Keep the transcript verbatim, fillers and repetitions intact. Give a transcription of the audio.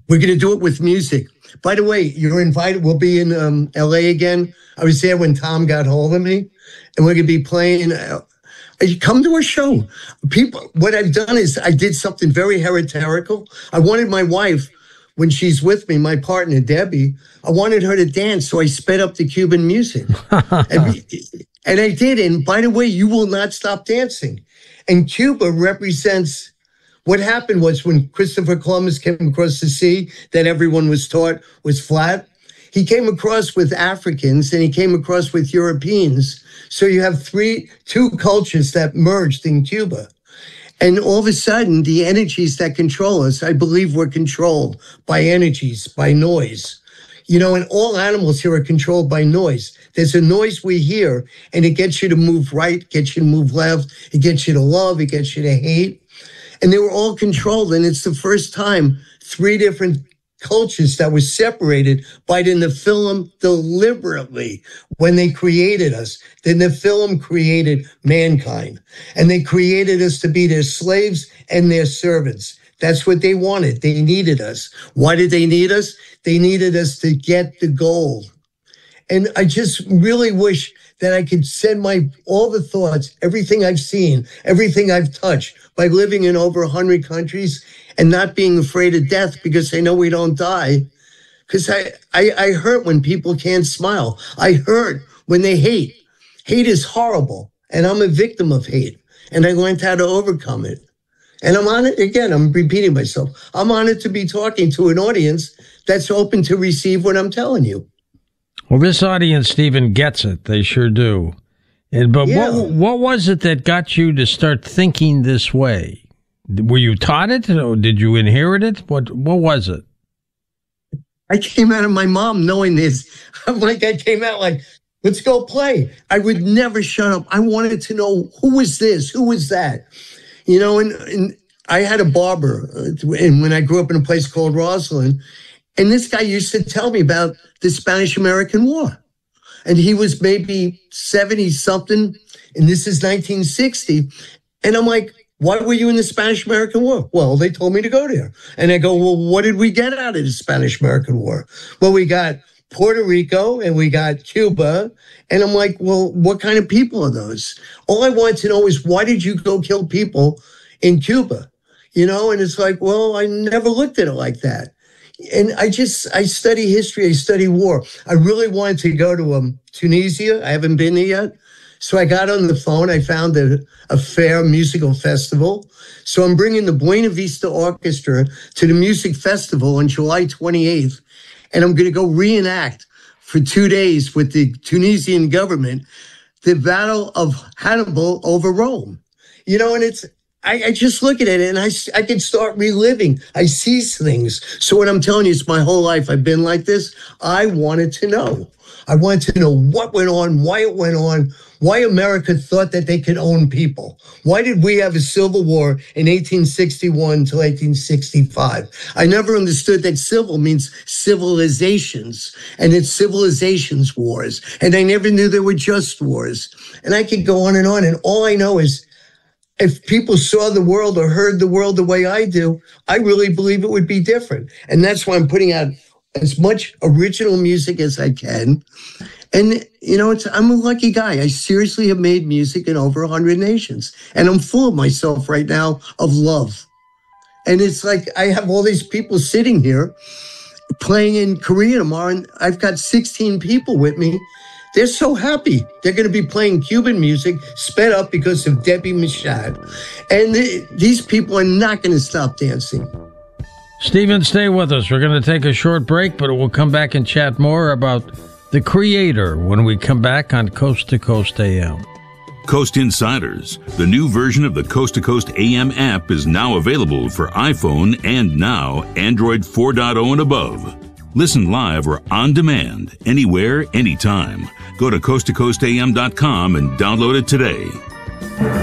We're going to do it with music. By the way, you're invited. We'll be in um, L A again. I was there when Tom got hold of me, and we're going to be playing. Uh, come to a show. People, what I've done is I did something very heretical. I wanted my wife, when she's with me, my partner, Debbie, I wanted her to dance, so I sped up the Cuban music. and, and I did. And by the way, you will not stop dancing. And Cuba represents... What happened was when Christopher Columbus came across the sea that everyone was taught was flat, he came across with Africans and he came across with Europeans. So you have three, two cultures that merged in Cuba. And all of a sudden, the energies that control us, I believe we're controlled by energies, by noise. You know, and all animals here are controlled by noise. There's a noise we hear, and it gets you to move right, gets you to move left, it gets you to love, it gets you to hate. And they were all controlled. And it's the first time three different cultures that were separated by the Nephilim deliberately when they created us. The Nephilim created mankind. And they created us to be their slaves and their servants. That's what they wanted. They needed us. Why did they need us? They needed us to get the gold. And I just really wish that I could send my all the thoughts, everything I've seen, everything I've touched, by living in over one hundred countries and not being afraid of death because I know we don't die. Because I, I, I hurt when people can't smile. I hurt when they hate. Hate is horrible, and I'm a victim of hate, and I learned how to overcome it. And I'm on it, again, I'm repeating myself. I'm honored to be talking to an audience that's open to receive what I'm telling you. Well, this audience, Stephen, gets it. They sure do. And, but yeah. what what was it that got you to start thinking this way? Were you taught it, or did you inherit it? What what was it? I came out of my mom knowing this. I'm like, I came out like, let's go play. I would never shut up. I wanted to know, who was this? Who was that? You know, and, and I had a barber, uh, and when I grew up in a place called Roslyn, and this guy used to tell me about the Spanish-American War. And he was maybe seventy-something, and this is nineteen sixty. And I'm like, why were you in the Spanish-American War? Well, they told me to go there. And I go, well, what did we get out of the Spanish-American War? Well, we got Puerto Rico, and we got Cuba. And I'm like, well, what kind of people are those? All I wanted to know is, why did you go kill people in Cuba? You know, and it's like, well, I never looked at it like that. And I just, I study history, I study war. I really wanted to go to um, Tunisia. I haven't been there yet. So I got on the phone. I found a, a fair musical festival. So I'm bringing the Buena Vista Orchestra to the music festival on July twenty-eighth. And I'm going to go reenact for two days with the Tunisian government the Battle of Hannibal over Rome. You know, and it's, I, I just look at it and I, I can start reliving. I see things. So what I'm telling you is my whole life I've been like this. I wanted to know. I wanted to know what went on, why it went on, why America thought that they could own people. Why did we have a civil war in eighteen sixty-one to eighteen sixty-five? I never understood that civil means civilizations, and it's civilizations wars. And I never knew there were just wars. And I could go on and on. And all I know is, if people saw the world or heard the world the way I do, I really believe it would be different. And that's why I'm putting out as much original music as I can. And, you know, it's, I'm a lucky guy. I seriously have made music in over one hundred nations. And I'm full of myself right now of love. And it's like I have all these people sitting here playing in Korea tomorrow, and I've got sixteen people with me. They're so happy. They're going to be playing Cuban music, sped up because of Debbie Machad. And the, these people are not going to stop dancing. Stephen, stay with us. We're going to take a short break, but we'll come back and chat more about the Creator when we come back on Coast to Coast A M. Coast Insiders, the new version of the Coast to Coast A M app, is now available for iPhone and now Android four point oh and above. Listen live or on demand, anywhere, anytime. Go to coast to coast a m dot com and download it today.